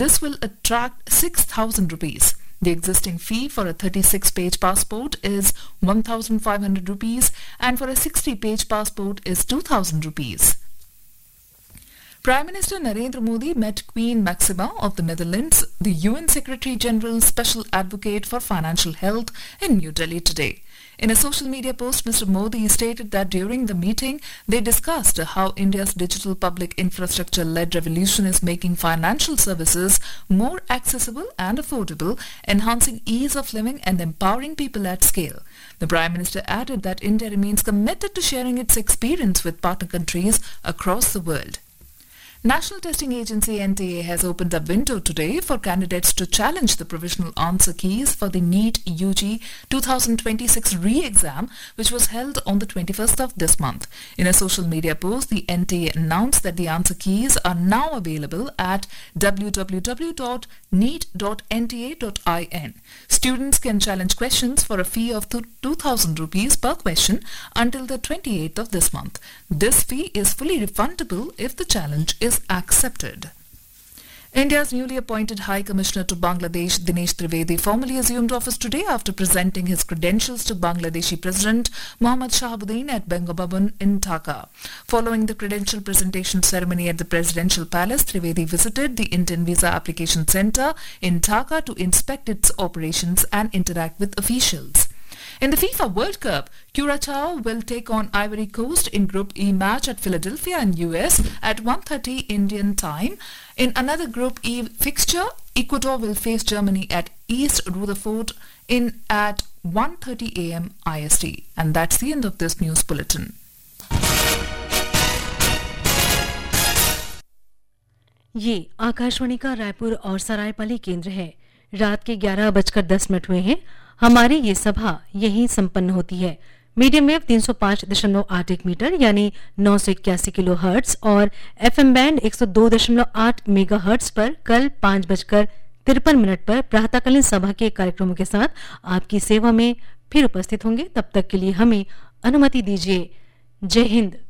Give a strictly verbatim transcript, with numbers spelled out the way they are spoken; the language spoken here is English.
This will attract six thousand rupees. The existing fee for a thirty-six page passport is one thousand five hundred rupees and for a sixty page passport is two thousand rupees. Prime Minister Narendra Modi met Queen Maxima of the Netherlands, the U N Secretary-General's Special Advocate for Financial Health, in New Delhi today. In a social media post, Mister Modi stated that during the meeting, they discussed how India's digital public infrastructure-led revolution is making financial services more accessible and affordable, enhancing ease of living and empowering people at scale. The Prime Minister added that India remains committed to sharing its experience with partner countries across the world. National Testing Agency N T A has opened a window today for candidates to challenge the provisional answer keys for the NEET U G twenty twenty-six re-exam, which was held on the twenty-first of this month. In a social media post, the N T A announced that the answer keys are now available at w w w dot neet dot n t a dot i n. Students can challenge questions for a fee of two thousand rupees per question until the twenty-eighth of this month. This fee is fully refundable if the challenge is accepted. India's newly appointed High Commissioner to Bangladesh, Dinesh Trivedi, formally assumed office today after presenting his credentials to Bangladeshi President Mohammad Shahabuddin at Bangabhavan in Dhaka. Following the credential presentation ceremony at the Presidential Palace, Trivedi visited the Indian Visa Application Centre in Dhaka to inspect its operations and interact with officials. In the FIFA World Cup, Curaçao will take on Ivory Coast in Group E match at Philadelphia in U S at one thirty Indian time. In another Group E fixture, Ecuador will face Germany at East Rutherford in at one thirty a m I S T. And that's the end of this news bulletin. ये आकाशवाणी का रायपुर और सरायपाली केंद्र है। रात के ग्यारह बजकर दस मिनट हुए हैं। हमारी ये सभा यहीं संपन्न होती है। मीडियम वेव तीन सौ पाँच दशमलव आठ एक मीटर यानी नौ सौ इक्यासी किलो हर्ट्ज और एफएम बैंड एक सौ दो दशमलव आठ मेगा हर्ट्ज पर कल पाँच बजकर तिरपन मिनट पर प्रातःकालीन सभा के कार्यक्रमों के साथ आपकी सेवा में फिर उपस्थित होंगे। तब तक के लिए हमें अनुमति दीजिए। जय हिंद।